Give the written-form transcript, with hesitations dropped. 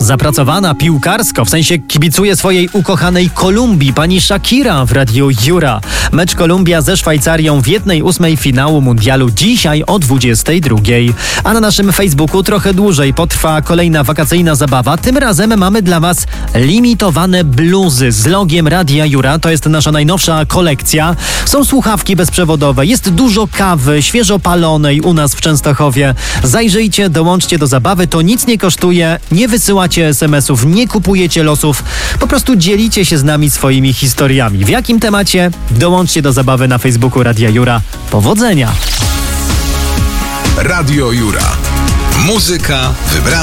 Zapracowana piłkarsko, w sensie kibicuje swojej ukochanej Kolumbii, pani Shakira w Radiu Jura. Mecz Kolumbia ze Szwajcarią w 1/8 finału mundialu dzisiaj o 22:00. A na naszym Facebooku trochę dłużej potrwa kolejna wakacyjna zabawa. Tym razem mamy dla Was limitowane bluzy z logiem Radia Jura. To jest nasza najnowsza kolekcja. Są słuchawki bezprzewodowe, jest dużo kawy świeżo palonej u nas w Częstochowie. Zajrzyjcie, dołączcie do zabawy, to nic nie kosztuje, nie wysyłacie SMS-ów, nie kupujecie losów, po prostu dzielicie się z nami swoimi historiami. W jakim temacie? Dołączcie do zabawy na Facebooku Radia Jura. Powodzenia! Radio Jura. Muzyka wybrana.